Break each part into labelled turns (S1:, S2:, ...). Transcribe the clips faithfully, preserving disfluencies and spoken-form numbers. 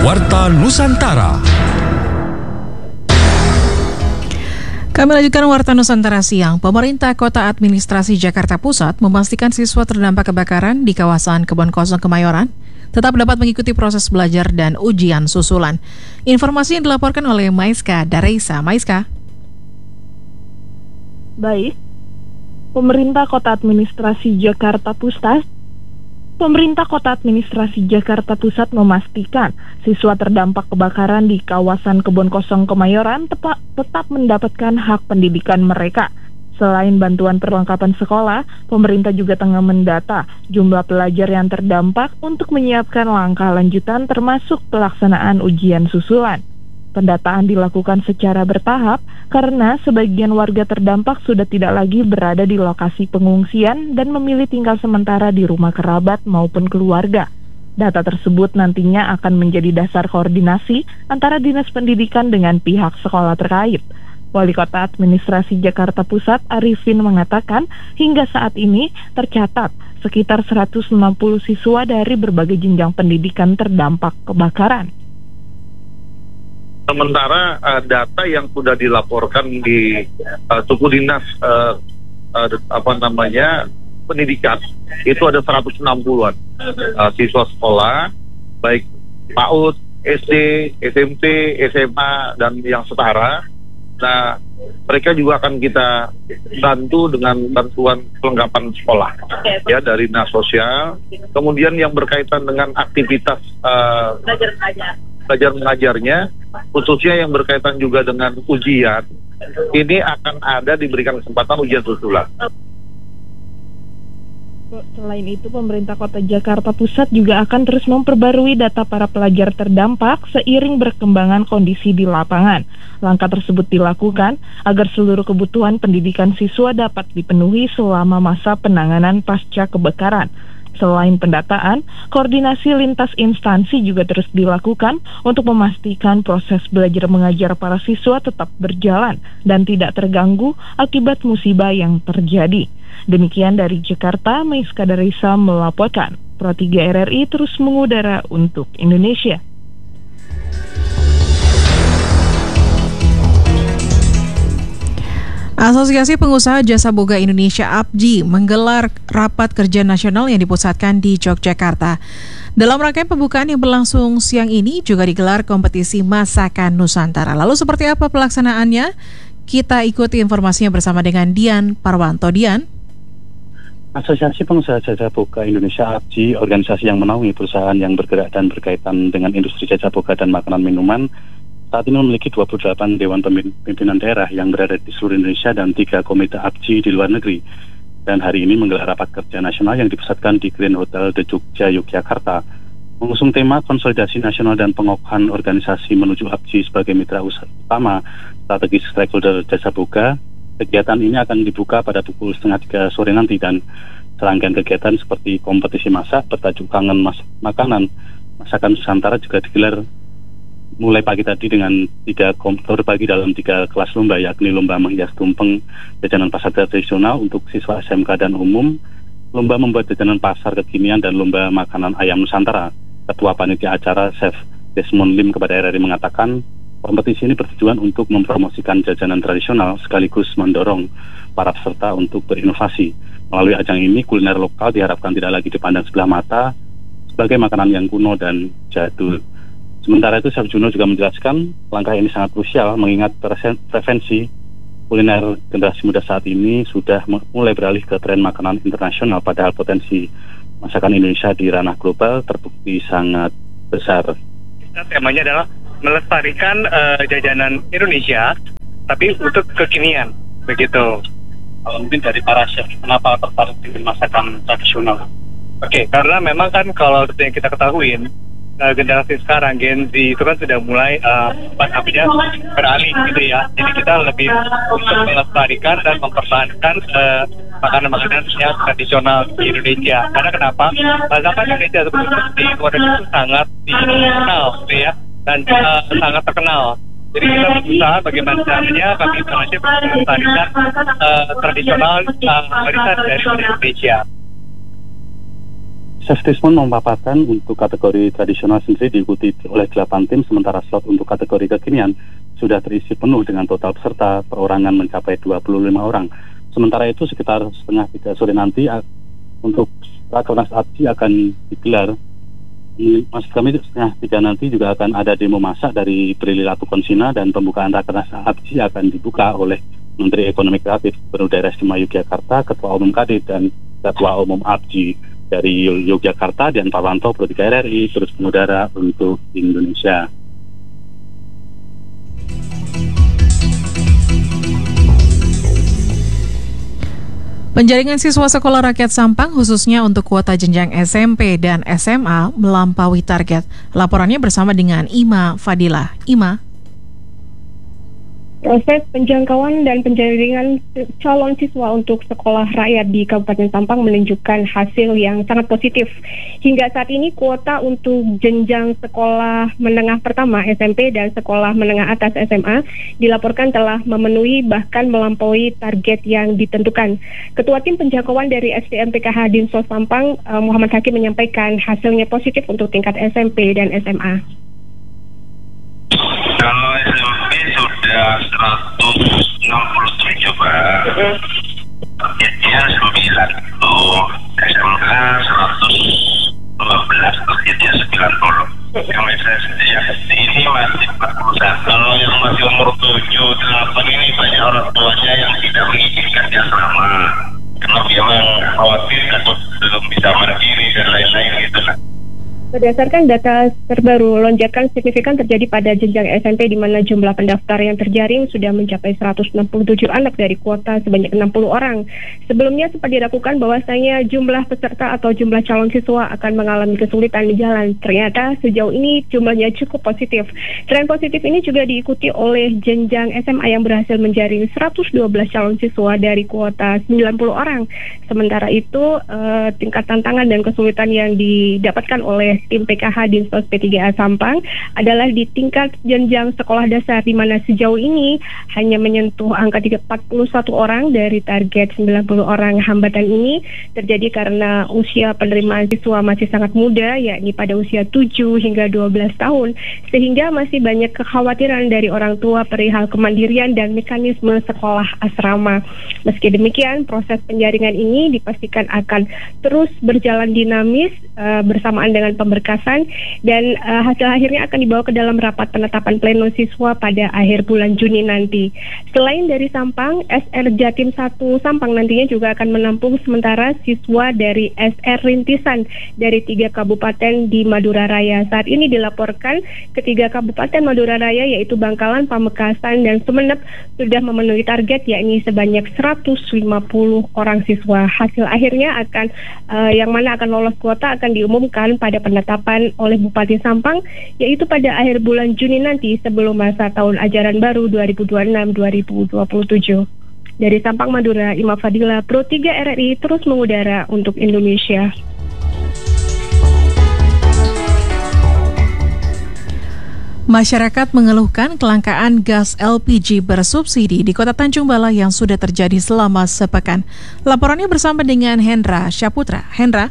S1: Warta Nusantara. Kami lanjutkan Warta Nusantara siang. Pemerintah Kota Administrasi Jakarta Pusat memastikan siswa terdampak kebakaran di kawasan Kebon Kosong Kemayoran tetap dapat mengikuti proses belajar dan ujian susulan. Informasi yang dilaporkan oleh Maiska Dareisa. Maiska.
S2: Baik, Pemerintah Kota Administrasi Jakarta Pusat Pemerintah Kota Administrasi Jakarta Pusat memastikan siswa terdampak kebakaran di kawasan Kebon Kosong Kemayoran tepa, tetap mendapatkan hak pendidikan mereka. Selain bantuan perlengkapan sekolah, pemerintah juga tengah mendata jumlah pelajar yang terdampak untuk menyiapkan langkah lanjutan termasuk pelaksanaan ujian susulan. Pendataan dilakukan secara bertahap karena sebagian warga terdampak sudah tidak lagi berada di lokasi pengungsian dan memilih tinggal sementara di rumah kerabat maupun keluarga. Data tersebut nantinya akan menjadi dasar koordinasi antara Dinas Pendidikan dengan pihak sekolah terkait. Wali Kota Administrasi Jakarta Pusat Arifin mengatakan hingga saat ini tercatat sekitar seratus enam puluh siswa dari berbagai jenjang pendidikan terdampak kebakaran.
S3: Sementara uh, data yang sudah dilaporkan di uh, suku dinas uh, uh, apa namanya pendidikan itu ada seratus enam puluhan uh, siswa sekolah baik PAUD, S D, S M P, S M A dan yang setara. Nah, mereka juga akan kita bantu dengan bantuan perlengkapan sekolah ya dari dinas sosial. Kemudian yang berkaitan dengan aktivitas uh, belajar mengajarnya, khususnya yang berkaitan juga dengan ujian, ini akan ada diberikan kesempatan ujian susulan.
S2: Selain itu, pemerintah Kota Jakarta Pusat juga akan terus memperbarui data para pelajar terdampak seiring berkembangan kondisi di lapangan. Langkah tersebut dilakukan agar seluruh kebutuhan pendidikan siswa dapat dipenuhi selama masa penanganan pasca kebakaran. Selain pendataan, koordinasi lintas instansi juga terus dilakukan untuk memastikan proses belajar mengajar para siswa tetap berjalan dan tidak terganggu akibat musibah yang terjadi. Demikian dari Jakarta, Maiska Dareisa melaporkan. Pro tiga R R I terus mengudara untuk Indonesia.
S1: Asosiasi Pengusaha Jasa Boga Indonesia A P J I menggelar rapat kerja nasional yang dipusatkan di Yogyakarta. Dalam rangkaian pembukaan yang berlangsung siang ini juga digelar kompetisi masakan Nusantara. Lalu seperti apa pelaksanaannya? Kita ikuti informasinya bersama dengan Dian Parwanto. Dian.
S4: Asosiasi Pengusaha Jasa Boga Indonesia A P J I, organisasi yang menaungi perusahaan yang bergerak dan berkaitan dengan industri jasa boga dan makanan minuman, saat ini memiliki dua puluh delapan Dewan Pimpinan Daerah yang berada di seluruh Indonesia dan tiga komite A P J I di luar negeri. Dan hari ini menggelar rapat kerja nasional yang dipusatkan di Grand Hotel The Jogja, Yogyakarta. Mengusung tema konsolidasi nasional dan pengokohan organisasi menuju A P J I sebagai mitra usaha utama strategis stakeholder jasa boga, kegiatan ini akan dibuka pada pukul setengah tiga sore nanti dan serangkaian kegiatan seperti kompetisi masak bertajuk Kangen Mas Makanan Masakan Nusantara juga digelar mulai pagi tadi dengan tiga kompor pagi dalam tiga kelas lomba, yakni lomba menghias tumpeng jajanan pasar tradisional untuk siswa S M K dan umum, lomba membuat jajanan pasar kekinian, dan lomba makanan ayam Nusantara. Ketua Panitia Acara Chef Desmond Lim kepada R R I mengatakan kompetisi ini bertujuan untuk mempromosikan jajanan tradisional sekaligus mendorong para peserta untuk berinovasi. Melalui ajang ini, kuliner lokal diharapkan tidak lagi dipandang sebelah mata sebagai makanan yang kuno dan jadul. Sementara itu, Chef Juno juga menjelaskan langkah ini sangat krusial mengingat prevensi kuliner generasi muda saat ini sudah mulai beralih ke tren makanan internasional, padahal potensi masakan Indonesia di ranah global terbukti sangat besar.
S5: Temanya adalah melestarikan uh, jajanan Indonesia, tapi untuk kekinian, begitu.
S4: Kalau mungkin dari para chef, kenapa tertarik dengan masakan tradisional?
S5: Oke, okay, karena memang kan kalau yang kita ketahui, Uh, generasi sekarang Gen Z itu kan sudah mulai uh, apa beralih gitu ya. Jadi kita lebih untuk melestarikan dan mempertahankan uh, makanan-makanan yang tradisional di Indonesia. Karena kenapa? Masakan Indonesia seperti di luar negeri itu sangat dikenal gitu ya, dan uh, sangat terkenal. Jadi kita berusaha bagaimana caranya kami Indonesia melestarikan uh, tradisional uh, warisan dari Indonesia.
S4: Safetismon memaparkan untuk kategori tradisional sendiri diikuti oleh delapan tim, sementara slot untuk kategori kekinian sudah terisi penuh dengan total peserta perorangan mencapai dua puluh lima orang. Sementara itu sekitar setengah tiga sore nanti untuk Rakernas A P J I akan digelar. Maksud kami setengah tiga nanti juga akan ada demo masak dari Prilly Latukonsina, dan pembukaan Rakernas A P J I akan dibuka oleh Menteri Ekonomi Kreatif Gubernur Daerah Istimewa Yogyakarta, Ketua Umum K D dan Ketua Umum A P J I dari Yogyakarta, dan Parwanto Pro tiga R R I terus mengudara untuk Indonesia.
S1: Penjaringan siswa Sekolah Rakyat Sampang khususnya untuk kuota jenjang S M P dan S M A melampaui target. Laporannya bersama dengan Ima Fadila. Ima.
S6: Proses penjangkauan dan penjaringan calon siswa untuk sekolah rakyat di Kabupaten Sampang menunjukkan hasil yang sangat positif. Hingga saat ini kuota untuk jenjang sekolah menengah pertama S M P dan sekolah menengah atas S M A dilaporkan telah memenuhi bahkan melampaui target yang ditentukan. Ketua Tim Penjangkauan dari S D M P K H Dinsos Sampang, Muhammad Hakim, menyampaikan hasilnya positif untuk tingkat S M P dan S M A.
S7: Kalau S M P sudah seratus enam puluh tujuh, Pak. Targetnya sembilan puluh. S M K seratus dua belas, targetnya sembilan puluh. Yang S S D ini masih empat puluh satu. Kalau yang masih umur tujuh, delapan ini banyak orang tuanya yang tidak mengizinkan di asrama. Karena memang khawatir takut belum bisa mandiri dan lain-lain gitu lah.
S6: Berdasarkan data terbaru, lonjakan signifikan terjadi pada jenjang S M P di mana jumlah pendaftar yang terjaring sudah mencapai seratus enam puluh tujuh anak dari kuota sebanyak enam puluh orang. Sebelumnya sempat diragukan bahwasanya jumlah peserta atau jumlah calon siswa akan mengalami kesulitan di jalan. Ternyata sejauh ini jumlahnya cukup positif. Tren positif ini juga diikuti oleh jenjang S M A yang berhasil menjaring seratus dua belas calon siswa dari kuota sembilan puluh orang. Sementara itu, eh, tingkat tantangan dan kesulitan yang didapatkan oleh Tim P K H Dinsos P tiga A Sampang adalah di tingkat jenjang sekolah dasar, di mana sejauh ini hanya menyentuh angka empat puluh satu orang dari target sembilan puluh orang. Hambatan ini terjadi karena usia penerimaan siswa masih sangat muda, yakni pada usia tujuh hingga dua belas tahun, sehingga masih banyak kekhawatiran dari orang tua perihal kemandirian dan mekanisme sekolah asrama. Meski demikian, proses penjaringan ini dipastikan akan terus berjalan dinamis uh, bersamaan dengan pemberkasan, dan uh, hasil akhirnya akan dibawa ke dalam rapat penetapan pleno siswa pada akhir bulan Juni nanti. Selain dari Sampang, S R Jatim satu Sampang nantinya juga akan menampung sementara siswa dari S R Rintisan dari tiga kabupaten di Madura Raya. Saat ini dilaporkan ketiga kabupaten Madura Raya yaitu Bangkalan, Pamekasan, dan Sumeneb sudah memenuhi target, yakni sebanyak seratus lima puluh orang siswa. Hasil akhirnya akan uh, yang mana akan lolos kuota akan diumumkan pada penetapan oleh Bupati Sampang, yaitu pada akhir bulan Juni nanti sebelum masa tahun ajaran baru dua ribu dua puluh enam dua ribu dua puluh tujuh. Dari Sampang, Madura, Ima Fadila, Pro tiga R R I terus mengudara untuk Indonesia.
S1: Masyarakat mengeluhkan kelangkaan gas L P G bersubsidi di Kota Tanjung Balai yang sudah terjadi selama sepekan. Laporannya bersama dengan Hendra Syaputra. Hendra.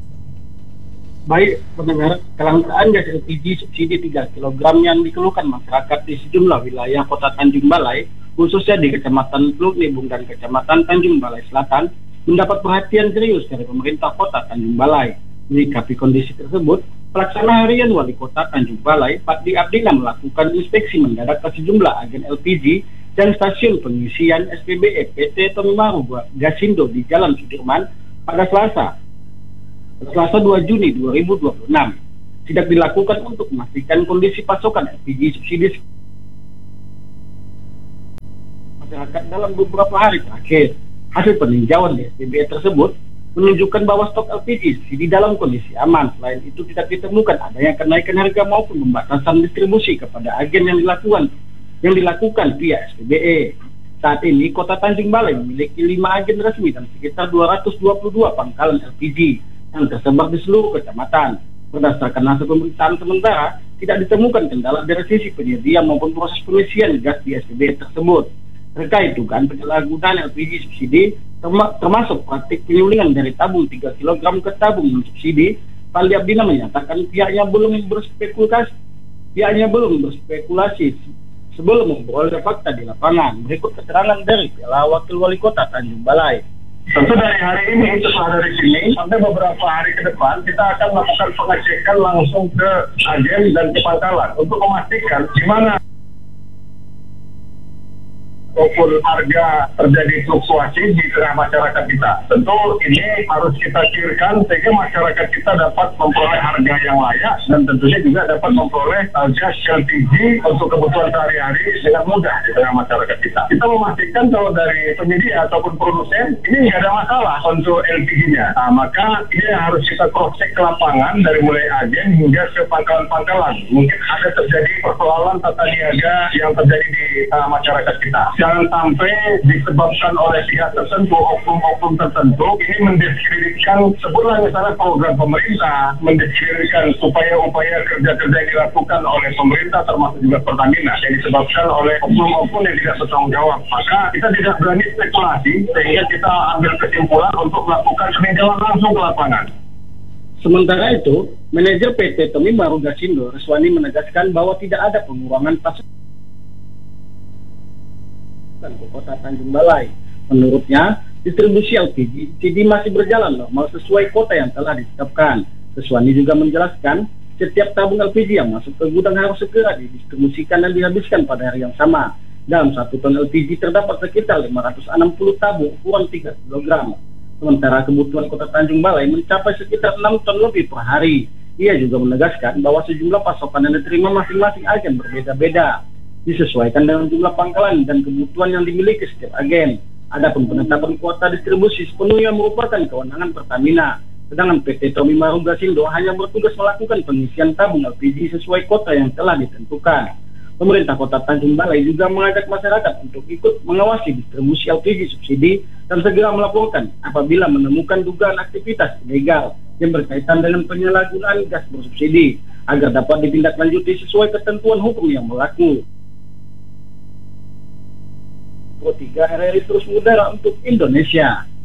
S8: Baik pendengar, kelangkaan gas L P G subsidi tiga kilogram yang dikeluhkan masyarakat di sejumlah wilayah Kota Tanjung Balai, khususnya di Kecamatan Teluk Nibung dan Kecamatan Tanjung Balai Selatan, mendapat perhatian serius dari pemerintah Kota Tanjung Balai. Menyikapi kondisi tersebut, Pelaksana Harian Wali Kota Tanjung Balai, Pakdi Abdillah, melakukan inspeksi mendadak ke sejumlah agen L P G dan stasiun pengisian S P B E P T Tomimaru Gasindo di Jalan Sudirman pada Selasa. Selasa dua Juni dua ribu dua puluh enam, sidak dilakukan untuk memastikan kondisi pasokan L P G subsidi masyarakat dalam beberapa hari terakhir. Hasil peninjauan di S P B E tersebut menunjukkan bahwa stok L P G subsidi dalam kondisi aman. Selain itu tidak ditemukan adanya kenaikan harga maupun pembatasan distribusi kepada agen yang dilakukan yang dilakukan via S P B E. Saat ini Kota Tanjung Balai memiliki lima agen resmi dan sekitar dua ratus dua puluh dua pangkalan L P G yang tersebar di seluruh kecamatan. Berdasarkan hasil pemeriksaan sementara, tidak ditemukan kendala dari sisi penyedia maupun proses pengisian gas di S P B E tersebut. terkait dugaan penyalahgunaan L P G subsidi termasuk praktik penyulingan dari tabung tiga kilogram ke tabung non subsidi. Fadli Abdina menyatakan pihaknya belum berspekulasi, pihaknya belum berspekulasi sebelum memperoleh fakta di lapangan. Berikut keterangan dari Piala Wakil Wali Kota Tanjung Balai.
S9: Tentu dari hari ini, setelah dari sini, sampai beberapa hari ke depan, kita akan melakukan pengecekan langsung ke agen dan ke pangkalan untuk memastikan di mana maupun harga terjadi fluktuasi di tengah masyarakat kita. Tentu ini harus kita clearkan sehingga masyarakat kita dapat memperoleh harga yang layak dan tentunya juga dapat memperoleh uh, gas L P G untuk kebutuhan sehari-hari dengan mudah di tengah masyarakat kita. Kita memastikan kalau dari penyedia ataupun produsen ini nggak ada masalah untuk L P G-nya. Nah, maka ini harus kita cross-check ke lapangan dari mulai agen hingga ke pangkalan-pangkalan. Mungkin ada terjadi persoalan tata niaga yang terjadi di uh, masyarakat kita. Jangan sampai disebabkan oleh pihak tertentu, oknum-oknum tertentu, ini mendiskreditkan, sebutlah misalnya program pemerintah, mendiskreditkan upaya-upaya kerja-kerja yang dilakukan oleh pemerintah, termasuk juga Pertamina, yang disebabkan oleh oknum-oknum yang tidak bertanggung jawab. Maka kita tidak berani spekulasi, sehingga kita ambil kesimpulan untuk melakukan peninjauan langsung ke lapangan.
S8: Sementara itu, manajer P T Tomim Marugasindo, Reswani, menegaskan bahwa tidak ada pengurangan pasokan ke Kota Tanjung Balai. Menurutnya, distribusi L P G subsidi masih berjalan normal sesuai kota yang telah ditetapkan. Reswani juga menjelaskan, setiap tabung L P G yang masuk ke gudang harus segera didistribusikan dan dihabiskan pada hari yang sama. Dalam satu ton L P G terdapat sekitar lima ratus enam puluh tabung ukuran tiga kilogram. Sementara kebutuhan Kota Tanjung Balai mencapai sekitar enam ton lebih per hari. Ia juga menegaskan bahwa sejumlah pasokan yang diterima masing-masing agen berbeda-beda, disesuaikan dengan jumlah pangkalan dan kebutuhan yang dimiliki setiap agen. Adapun penetapan kuota distribusi sepenuhnya merupakan kewenangan Pertamina, sedangkan P T Tomim Marugasindo hanya bertugas melakukan pengisian tabung L P G sesuai kota yang telah ditentukan. Pemerintah Kota Tanjung Balai juga mengajak masyarakat untuk ikut mengawasi distribusi L P G subsidi dan segera melaporkan apabila menemukan dugaan aktivitas ilegal yang berkaitan dengan penyalahgunaan gas bersubsidi agar dapat ditindaklanjuti sesuai ketentuan hukum yang berlaku. Pro tiga R R I terus mengudara untuk Indonesia.